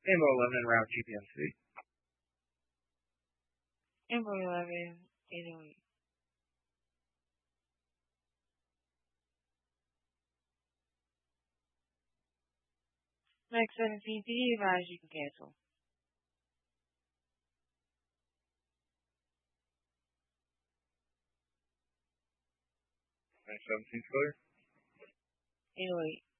Rainbow 11 route GPMC. Info 11, 808. Next 17 PD advise you can cancel. Next 17's clear. 808.